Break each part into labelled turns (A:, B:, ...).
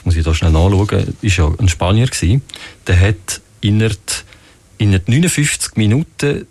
A: jetzt muss ich da schnell nachschauen, ist ja ein Spanier gewesen, der hat innerhalb 59 Minuten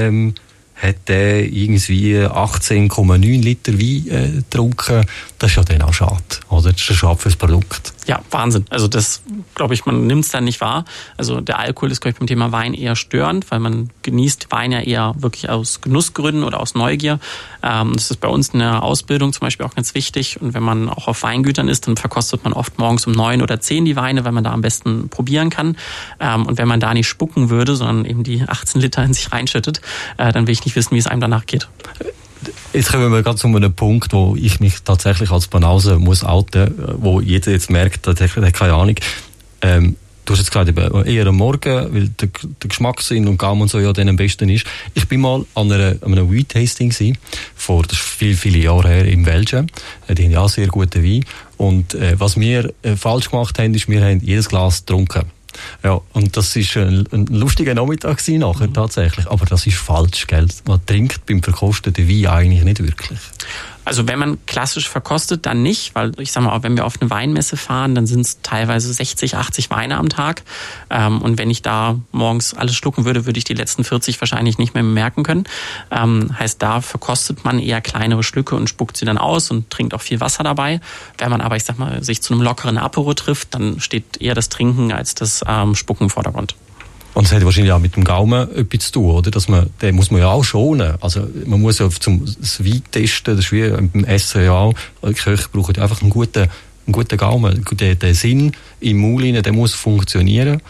A: hat der irgendwie 18,9 Liter Wein getrunken. Das ist ja dann auch schade, oder? Das ist schade fürs Produkt.
B: Ja, Wahnsinn. Also das, glaube ich, man nimmt es dann nicht wahr. Also der Alkohol ist, glaube ich, beim Thema Wein eher störend, weil man genießt Wein ja eher wirklich aus Genussgründen oder aus Neugier. Das ist bei uns in der Ausbildung zum Beispiel auch ganz wichtig. Und wenn man auch auf Weingütern ist, dann verkostet man oft morgens um 9 oder 10 die Weine, weil man da am besten probieren kann. Und wenn man da nicht spucken würde, sondern eben die 18 Liter in sich reinschüttet, dann will ich nicht wissen, wie es einem danach geht.
A: Jetzt kommen wir gerade zu einem Punkt, wo ich mich tatsächlich als Banause muss outen, wo jeder jetzt merkt, der hat keine Ahnung. Du hast jetzt gesagt, eher am Morgen, weil der Geschmackssinn und Gaumen und so ja dann am besten ist. Ich bin mal an einem Wein-Tasting gewesen, das ist viele Jahre her, in Belgien. Die haben ja auch sehr guten Wein. Und was wir falsch gemacht haben, ist, wir haben jedes Glas getrunken. Ja, und das ist ein lustiger Nachmittag nachher tatsächlich. Aber das ist falsch, gell? Man trinkt beim verkosteten Wein eigentlich nicht wirklich.
B: Also wenn man klassisch verkostet, dann nicht, weil ich sag mal, auch wenn wir auf eine Weinmesse fahren, dann sind es teilweise 60, 80 Weine am Tag. Und wenn ich da morgens alles schlucken würde, würde ich die letzten 40 wahrscheinlich nicht mehr merken können. Heißt, da verkostet man eher kleinere Stücke und spuckt sie dann aus und trinkt auch viel Wasser dabei. Wenn man aber, ich sag mal, sich zu einem lockeren Apero trifft, dann steht eher das Trinken als das Spucken im Vordergrund.
A: Und es hat wahrscheinlich auch mit dem Gaumen etwas zu tun, oder? Den muss man ja auch schonen. Also, man muss ja das Wein testen, das ist wie beim Essen ja auch. Die Köche brauchen ja einfach einen guten Gaumen. Der Sinn im Maul rein, der muss funktionieren.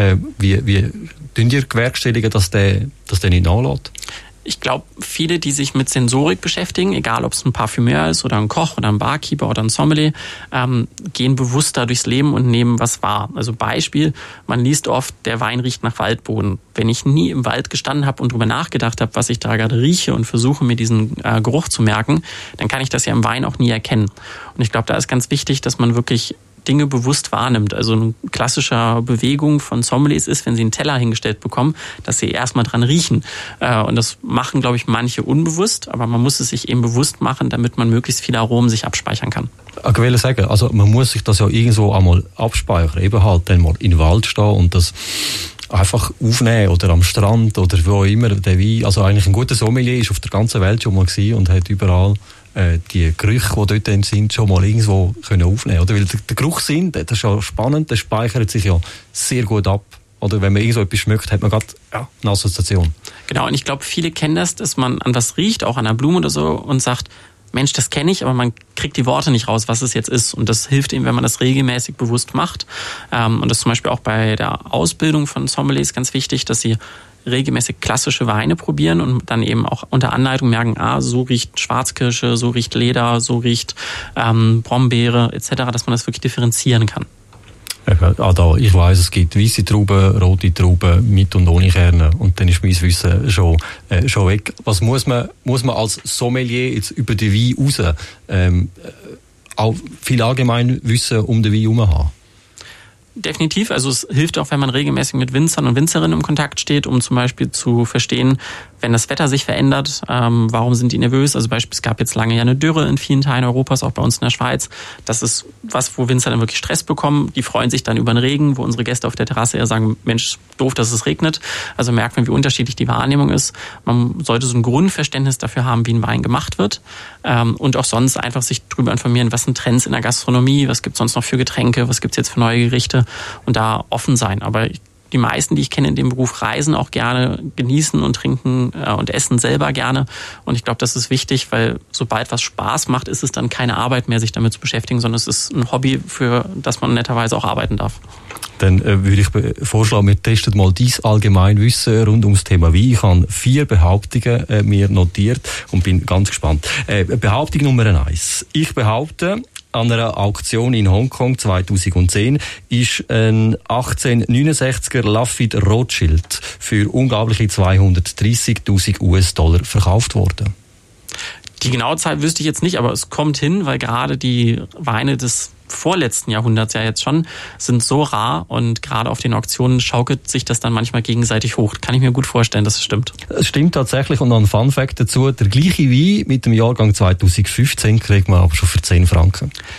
A: Wie tun ihr bewerkstelligen, dass der nicht nachlässt?
B: Ich glaube, viele, die sich mit Sensorik beschäftigen, egal ob es ein Parfümeur ist oder ein Koch oder ein Barkeeper oder ein Sommelier, gehen bewusster durchs Leben und nehmen was wahr. Also Beispiel, man liest oft, der Wein riecht nach Waldboden. Wenn ich nie im Wald gestanden habe und darüber nachgedacht habe, was ich da gerade rieche und versuche, mir diesen Geruch zu merken, dann kann ich das ja im Wein auch nie erkennen. Und ich glaube, da ist ganz wichtig, dass man wirklich Dinge bewusst wahrnimmt. Also eine klassische Bewegung von Sommeliers ist, wenn sie einen Teller hingestellt bekommen, dass sie erstmal dran riechen. Und das machen, glaube ich, manche unbewusst, aber man muss es sich eben bewusst machen, damit man möglichst viele Aromen sich abspeichern kann.
A: Ich will sagen, also man muss sich das ja irgendwo einmal abspeichern, eben halt dann mal in den Wald stehen und das einfach aufnehmen oder am Strand oder wo immer der Wein. Also eigentlich ein guter Sommelier ist auf der ganzen Welt schon mal gewesen und hat überall die Gerüche, die dort sind, schon mal irgendwo können aufnehmen, oder? Weil der Geruchssinn, das ist ja spannend, der speichert sich ja sehr gut ab. Oder wenn man irgend so etwas schmeckt, hat man gerade eine Assoziation.
B: Genau, und ich glaube, viele kennen das, dass man an was riecht, auch an einer Blume oder so, und sagt, Mensch, das kenne ich, aber man kriegt die Worte nicht raus, was es jetzt ist. Und das hilft ihm, wenn man das regelmäßig bewusst macht. Und das ist zum Beispiel auch bei der Ausbildung von Sommeliers ganz wichtig, dass sie regelmäßig klassische Weine probieren und dann eben auch unter Anleitung merken, so riecht Schwarzkirsche, so riecht Leder, so riecht Brombeere etc., dass man das wirklich differenzieren kann.
A: Ich weiss, es gibt weisse Trauben, rote Trauben mit und ohne Kerne und dann ist mein Wissen schon weg. Was muss man als Sommelier jetzt über den Wein raus auch viel allgemein Wissen um den Wein herum haben?
B: Definitiv, also es hilft auch, wenn man regelmäßig mit Winzern und Winzerinnen im Kontakt steht, um zum Beispiel zu verstehen, wenn das Wetter sich verändert, warum sind die nervös? Also es gab jetzt lange ja eine Dürre in vielen Teilen Europas, auch bei uns in der Schweiz. Das ist was, wo Winzer dann wirklich Stress bekommen. Die freuen sich dann über den Regen, wo unsere Gäste auf der Terrasse eher sagen, Mensch, doof, dass es regnet. Also merkt man, wie unterschiedlich die Wahrnehmung ist. Man sollte so ein Grundverständnis dafür haben, wie ein Wein gemacht wird. Und auch sonst einfach sich darüber informieren, was sind Trends in der Gastronomie, was gibt es sonst noch für Getränke, was gibt es jetzt für neue Gerichte und da offen sein. Aber die meisten, die ich kenne in dem Beruf, reisen auch gerne, genießen und trinken und essen selber gerne. Und ich glaube, das ist wichtig, weil sobald was Spaß macht, ist es dann keine Arbeit mehr, sich damit zu beschäftigen, sondern es ist ein Hobby, für das man netterweise auch arbeiten darf.
A: Dann würde ich vorschlagen, wir testen mal dein Allgemeinwissen rund ums Thema Wein. Ich habe 4 Behauptungen mir notiert und bin ganz gespannt. Behauptung Nummer 1. Ich behaupte, an einer Auktion in Hongkong 2010 ist ein 1869er Lafite Rothschild für unglaubliche 230.000 US-Dollar verkauft worden.
B: Die genaue Zahl wüsste ich jetzt nicht, aber es kommt hin, weil gerade die Weine des vorletzten Jahrhunderts ja jetzt schon sind so rar und gerade auf den Auktionen schaukelt sich das dann manchmal gegenseitig hoch. Kann ich mir gut vorstellen, dass es stimmt. Es
A: stimmt tatsächlich und noch ein Fun-Fact dazu, der gleiche Wein mit dem Jahrgang 2015 kriegt man aber schon für 10 Franken.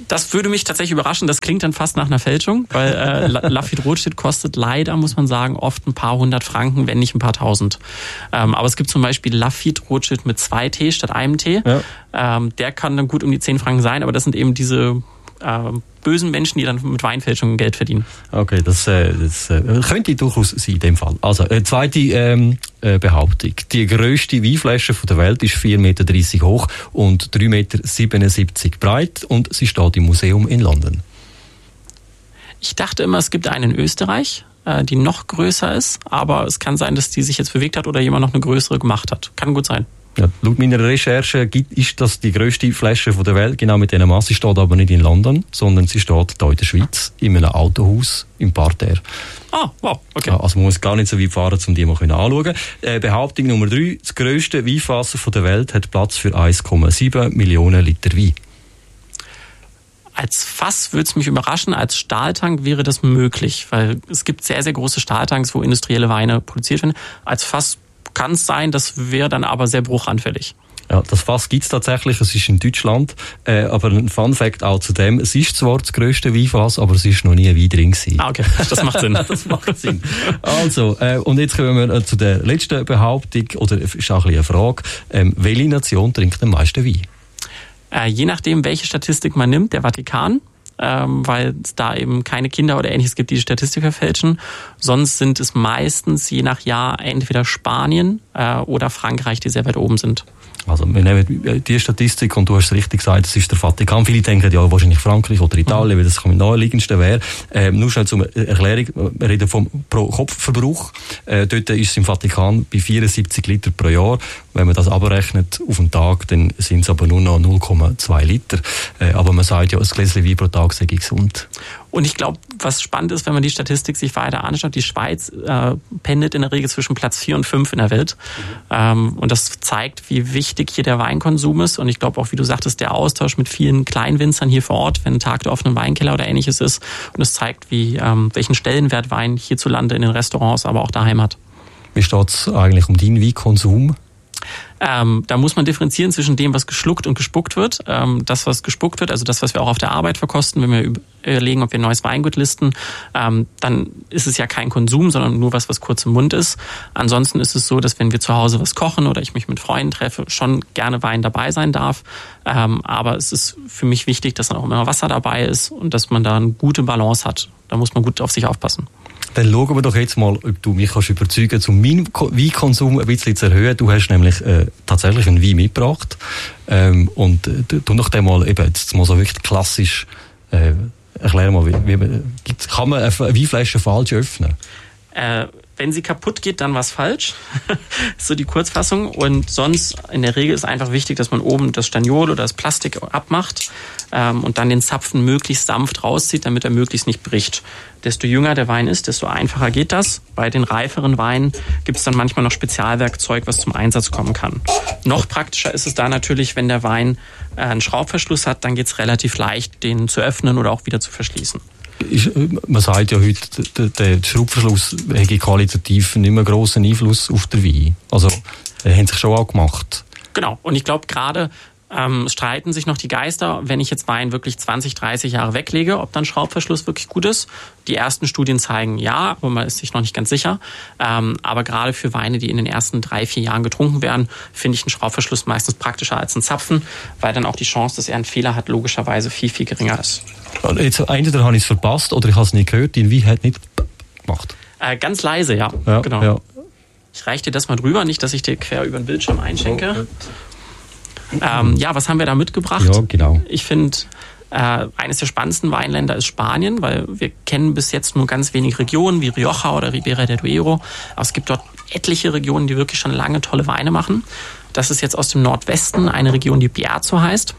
B: Das würde mich tatsächlich überraschen. Das klingt dann fast nach einer Fälschung, weil Lafite Rothschild kostet leider, muss man sagen, oft ein paar hundert Franken, wenn nicht ein paar tausend. Aber es gibt zum Beispiel Lafite Rothschild mit 2 T statt einem T. Ja. Der kann dann gut um die 10 Franken sein, aber das sind eben diese bösen Menschen, die dann mit Weinfälschungen Geld verdienen.
A: Okay, das könnte durchaus sein in dem Fall. Also, zweite Behauptung. Die grösste Weinflasche der Welt ist 4,30 Meter hoch und 3,77 Meter breit und sie steht im Museum in London.
B: Ich dachte immer, es gibt eine in Österreich, die noch größer ist, aber es kann sein, dass die sich jetzt bewegt hat oder jemand noch eine größere gemacht hat. Kann gut sein.
A: Ja, laut meiner Recherche ist das die grösste Flasche der Welt, genau mit dieser Masse. Sie steht aber nicht in London, sondern sie steht hier in der Schweiz, in einem Autohaus im Parterre.
B: Ah, wow, okay.
A: Also man muss gar nicht so weit fahren, um die mal anschauen. Behauptung Nummer 3, das grösste Weinfass der Welt hat Platz für 1,7 Millionen Liter Wein.
B: Als Fass würde es mich überraschen, als Stahltank wäre das möglich, weil es gibt sehr, sehr große Stahltanks, wo industrielle Weine produziert werden. Als Fass kann es sein, das wäre dann aber sehr bruchanfällig.
A: Ja, das Fass gibt es tatsächlich, es ist in Deutschland, aber ein Fun-Fact auch zu dem, es ist zwar das grösste Weinfass, aber es ist noch nie ein Wein drin gewesen.
B: Ah, okay, das macht Sinn.
A: Das macht Sinn. Also, und jetzt kommen wir zu der letzten Behauptung, oder ist auch ein bisschen eine Frage, welche Nation trinkt am meisten Wein?
B: Je nachdem, welche Statistik man nimmt, der Vatikan, weil es da eben keine Kinder oder Ähnliches gibt, die die Statistik verfälschen. Sonst sind es meistens je nach Jahr entweder Spanien oder Frankreich, die sehr weit oben sind.
A: Also wir nehmen die Statistik und du hast es richtig gesagt, das ist der Vatikan. Viele denken ja wahrscheinlich Frankreich oder Italien, weil das am naheliegendsten wäre. Nur schnell zur Erklärung, wir reden vom Pro-Kopf-Verbrauch. Dort ist es im Vatikan bei 74 Liter pro Jahr. Wenn man das abrechnet auf den Tag, dann sind es aber nur noch 0,2 Liter. Aber man sagt ja, ein Gläschen Wein pro Tag sei gesund.
B: Und ich glaube, was spannend ist, wenn man die Statistik sich weiter anschaut, die Schweiz pendelt in der Regel zwischen Platz 4 und 5 in der Welt. Und das zeigt, wie wichtig hier der Weinkonsum ist. Und ich glaube auch, wie du sagtest, der Austausch mit vielen Kleinwinzern hier vor Ort, wenn ein Tag der offenen Weinkeller oder Ähnliches ist. Und es zeigt, welchen Stellenwert Wein hierzulande in den Restaurants, aber auch daheim hat.
A: Wie steht es eigentlich um deinen Weinkonsum?
B: Da muss man differenzieren zwischen dem, was geschluckt und gespuckt wird. Das, was gespuckt wird, also das, was wir auch auf der Arbeit verkosten, wenn wir überlegen, ob wir ein neues Weingut listen, dann ist es ja kein Konsum, sondern nur was kurz im Mund ist. Ansonsten ist es so, dass wenn wir zu Hause was kochen oder ich mich mit Freunden treffe, schon gerne Wein dabei sein darf. Aber es ist für mich wichtig, dass dann auch immer Wasser dabei ist und dass man da eine gute Balance hat. Da muss man gut auf sich aufpassen.
A: Dann schauen wir doch jetzt mal, ob du mich kannst überzeugen, um meinen Weinkonsum ein bisschen zu erhöhen. Du hast nämlich tatsächlich einen Wein mitgebracht. Und du noch einmal eben jetzt mal so wirklich klassisch erklär mal, kann man eine Weinflasche falsch öffnen?
B: Wenn sie kaputt geht, dann was falsch. Ist so die Kurzfassung. Und sonst in der Regel ist einfach wichtig, dass man oben das Staniol oder das Plastik abmacht und dann den Zapfen möglichst sanft rauszieht, damit er möglichst nicht bricht. Desto jünger der Wein ist, desto einfacher geht das. Bei den reiferen Weinen gibt es dann manchmal noch Spezialwerkzeug, was zum Einsatz kommen kann. Noch praktischer ist es da natürlich, wenn der Wein einen Schraubverschluss hat, dann geht es relativ leicht, den zu öffnen oder auch wieder zu verschließen.
A: Man sagt ja heute, der Schraubverschluss hat qualitativ nicht mehr grossen Einfluss auf den Wein. Also, haben sich schon auch gemacht.
B: Genau. Und ich glaube, gerade streiten sich noch die Geister, wenn ich jetzt Wein wirklich 20, 30 Jahre weglege, ob dann Schraubverschluss wirklich gut ist. Die ersten Studien zeigen ja, aber man ist sich noch nicht ganz sicher. Aber gerade für Weine, die in den ersten 3, 4 Jahren getrunken werden, finde ich einen Schraubverschluss meistens praktischer als einen Zapfen, weil dann auch die Chance, dass er einen Fehler hat, logischerweise viel, viel geringer ist.
A: Jetzt, entweder habe ich es verpasst oder ich habe es nicht gehört. Den Wein hat nicht gemacht.
B: Ganz leise, ja. Genau. Ja. Ich reiche dir das mal drüber, nicht, dass ich dir quer über den Bildschirm einschenke. Was haben wir da mitgebracht?
A: Ja, genau.
B: Ich finde, eines der spannendsten Weinländer ist Spanien, weil wir kennen bis jetzt nur ganz wenige Regionen wie Rioja oder Ribera del Duero. Aber es gibt dort etliche Regionen, die wirklich schon lange tolle Weine machen. Das ist jetzt aus dem Nordwesten eine Region, die Bierzo heißt.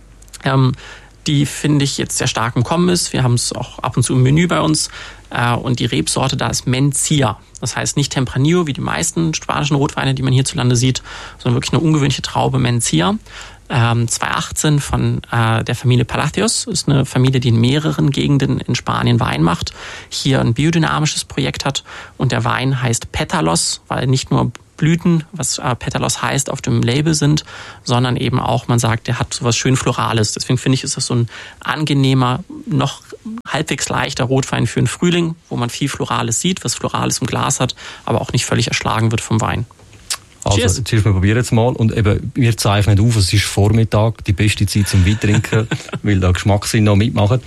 B: Die, finde ich, jetzt sehr stark im Kommen ist. Wir haben es auch ab und zu im Menü bei uns. Und die Rebsorte da ist Mencia. Das heißt nicht Tempranillo, wie die meisten spanischen Rotweine, die man hierzulande sieht, sondern wirklich eine ungewöhnliche Traube Mencia. 2018 von der Familie Palacios. Ist eine Familie, die in mehreren Gegenden in Spanien Wein macht. Hier ein biodynamisches Projekt hat. Und der Wein heißt Pétalos, weil nicht nur Petalosblüten, was Petalos heißt, auf dem Label sind, sondern eben auch, man sagt, der hat sowas schön Florales. Deswegen finde ich, ist das so ein angenehmer, noch halbwegs leichter Rotwein für den Frühling, wo man viel Florales sieht, was Florales im Glas hat, aber auch nicht völlig erschlagen wird vom Wein.
A: Also, cheers, wir probieren jetzt mal. Und eben, wir zeichnen auf, es ist Vormittag, die beste Zeit zum Weintrinken, weil da Geschmackssinn noch mitmachen.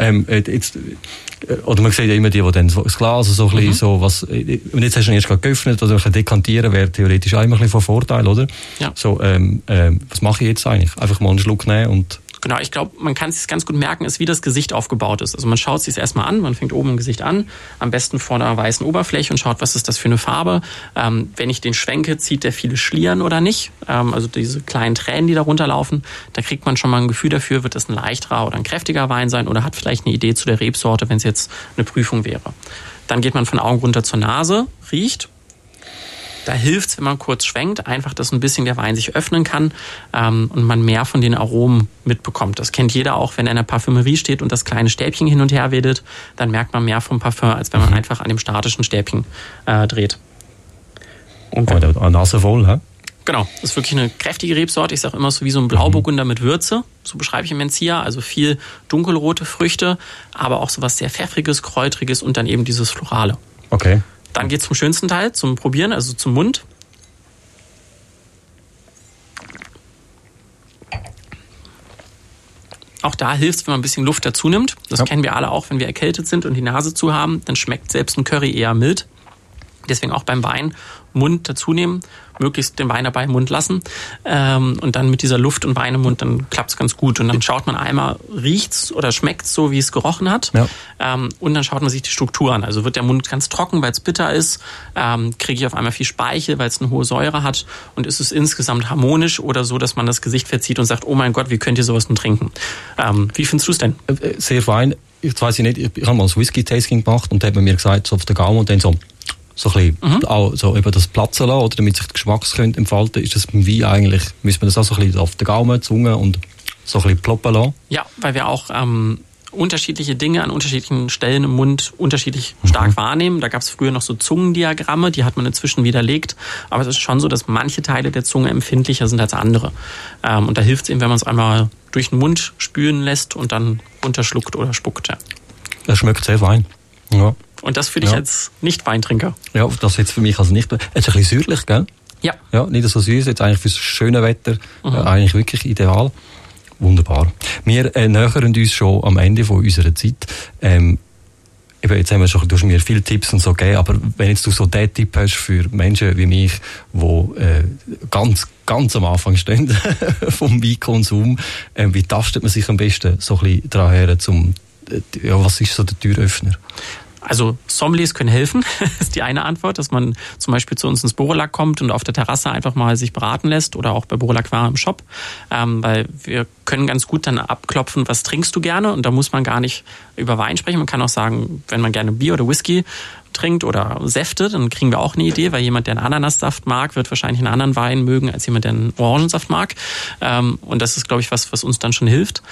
A: Oder man sieht ja immer die dann das Glas, so ein bisschen so was, und jetzt hast du ihn erst gerade geöffnet, oder dekantieren wäre theoretisch auch immer ein bisschen von Vorteil, oder?
B: Ja.
A: So, was mache ich jetzt eigentlich? Einfach mal einen Schluck nehmen und...
B: Genau, ich glaube, man kann es sich ganz gut merken, ist, wie das Gesicht aufgebaut ist. Also man schaut sich es erstmal an, man fängt oben im Gesicht an, am besten vor einer weißen Oberfläche und schaut, was ist das für eine Farbe. Wenn ich den schwenke, zieht der viele Schlieren oder nicht. Also diese kleinen Tränen, die da runterlaufen, da kriegt man schon mal ein Gefühl dafür, wird das ein leichterer oder ein kräftiger Wein sein oder hat vielleicht eine Idee zu der Rebsorte, wenn es jetzt eine Prüfung wäre. Dann geht man von Augen runter zur Nase, riecht. Da hilft es, wenn man kurz schwenkt, einfach, dass ein bisschen der Wein sich öffnen kann und man mehr von den Aromen mitbekommt. Das kennt jeder auch, wenn er in der Parfümerie steht und das kleine Stäbchen hin und her wedelt, dann merkt man mehr vom Parfum, als wenn man einfach an dem statischen Stäbchen dreht. Und
A: eine Nase voll, hä?
B: Genau, das ist wirklich eine kräftige Rebsorte. Ich sage immer so wie so ein Blauburgunder mit Würze. So beschreibe ich im Mencia. Also viel dunkelrote Früchte, aber auch so was sehr Pfeffriges, Kräutriges und dann eben dieses Florale.
A: Okay.
B: Dann geht's zum schönsten Teil, zum Probieren, also zum Mund. Auch da hilft es, wenn man ein bisschen Luft dazu nimmt. Das kennen wir alle auch, wenn wir erkältet sind und die Nase zu haben, dann schmeckt selbst ein Curry eher mild. Deswegen auch beim Wein Mund dazu nehmen, möglichst den Wein dabei im Mund lassen und dann mit dieser Luft und Wein im Mund, dann klappt's ganz gut. Und dann schaut man einmal, riecht's oder schmeckt's so, wie es gerochen hat. Ja. Und dann schaut man sich die Struktur an. Also wird der Mund ganz trocken, weil es bitter ist, kriege ich auf einmal viel Speichel, weil es eine hohe Säure hat und ist es insgesamt harmonisch oder so, dass man das Gesicht verzieht und sagt, oh mein Gott, wie könnt ihr sowas denn trinken? Wie findest du es denn?
A: Sehr fein. Ich weiss nicht, ich habe mal ein Whisky-Tasting gemacht und da hat man mir gesagt, so auf den Gaumen und dann so ein bisschen auch so über das Platzen lassen, oder damit sich der Geschmack entfalten. Ist das beim Wein eigentlich, müssen wir das auch so ein bisschen auf den Gaumen, Zunge und so ein bisschen ploppen lassen? Ja,
B: weil wir auch unterschiedliche Dinge an unterschiedlichen Stellen im Mund unterschiedlich stark wahrnehmen. Da gab es früher noch so Zungendiagramme, die hat man inzwischen widerlegt. Aber es ist schon so, dass manche Teile der Zunge empfindlicher sind als andere. Und da hilft es eben, wenn man es einmal durch den Mund spülen lässt und dann runterschluckt oder spuckt. Ja.
A: Das schmeckt sehr fein. Ja.
B: Und das für dich als Nicht-Weintrinker?
A: Ja, das jetzt für mich als nicht. Es ist ein bisschen säuerlich, gell?
B: Ja.
A: Ja, nicht so süß, jetzt eigentlich fürs schöne Wetter eigentlich wirklich ideal. Wunderbar. Wir nähern uns schon am Ende von unserer Zeit. Eben jetzt haben wir schon, du hast mir viele Tipps und so gegeben, aber wenn jetzt du so den Tipp hast für Menschen wie mich, die ganz am Anfang stehen vom Weinkonsum, wie tastet man sich am besten so ein bisschen daran her, was ist so der Türöffner?
B: Also Sommeliers können helfen, ist die eine Antwort, dass man zum Beispiel zu uns ins Borolac kommt und auf der Terrasse einfach mal sich beraten lässt oder auch bei Borolac war im Shop, weil wir können ganz gut dann abklopfen, was trinkst du gerne, und da muss man gar nicht über Wein sprechen. Man kann auch sagen, wenn man gerne Bier oder Whisky trinkt oder Säfte, dann kriegen wir auch eine Idee, weil jemand, der einen Ananassaft mag, wird wahrscheinlich einen anderen Wein mögen, als jemand, der einen Orangensaft mag. Und das ist, glaube ich, was uns dann schon hilft.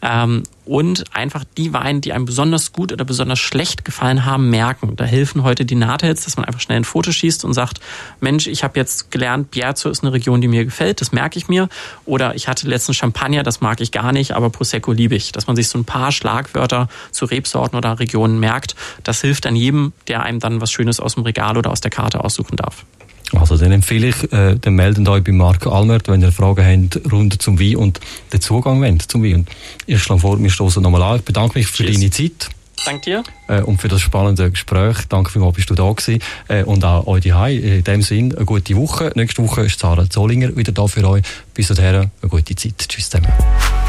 B: Und einfach die Weine, die einem besonders gut oder besonders schlecht gefallen haben, merken. Da helfen heute die Nahtheads, dass man einfach schnell ein Foto schießt und sagt, Mensch, ich habe jetzt gelernt, Bierzo ist eine Region, die mir gefällt, das merke ich mir. Oder ich hatte letztens Champagner, das mag ich gar nicht, aber Prosecco liebe ich. Dass man sich so ein paar Schlagwörter zu Rebsorten oder Regionen merkt, das hilft dann jedem, der einem dann was Schönes aus dem Regal oder aus der Karte aussuchen darf.
A: Also dann empfehle ich, dann meldet euch bei Marc Almert, wenn ihr Fragen habt rund zum Wein und den Zugang wollt zum Wein. Und ich schlage vor, wir stoßen nochmal an. Ich bedanke mich für deine Zeit.
B: Danke dir.
A: Und für das spannende Gespräch. Danke vielmals, bist du da gewesen. Und auch euch daheim. In dem Sinn, eine gute Woche. Nächste Woche ist Sarah Zollinger wieder da für euch. Bis dahin, eine gute Zeit. Tschüss zusammen.